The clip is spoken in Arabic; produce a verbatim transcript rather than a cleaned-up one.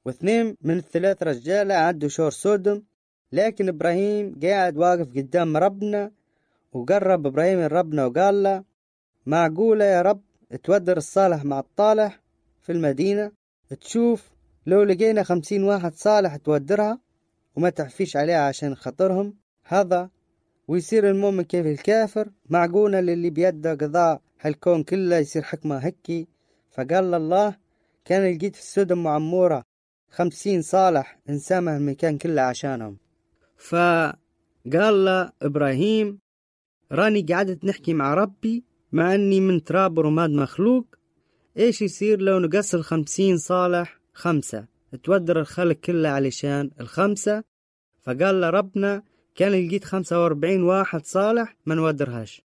واثنين من الثلاث رجالة عدوا شور سودوم، لكن إبراهيم قاعد واقف قدام ربنا، وقرب إبراهيم لربنا وقال له: معقولة يا رب تودر الصالح مع الطالح في المدينة؟ تشوف لو لقينا خمسين واحد صالح تودرها وما تحفيش عليها عشان خطرهم هذا، ويصير المؤمن كيف الكافر؟ معقولة للي بيده قضاء هالكون كله يصير حكمة هكي؟ فقال الله: كان لقيت في السودم معمورة خمسين صالح انسامه المكان كله عشانهم. فقال له إبراهيم: راني قعدت نحكي مع ربي مع أني من تراب ورماد مخلوق، إيش يصير لو نقص الخمسين صالح خمسة تودر الخلق كله علشان الخمسة؟ فقال له ربنا: كان لقيت خمسة واربعين واحد صالح ما نودرهاش.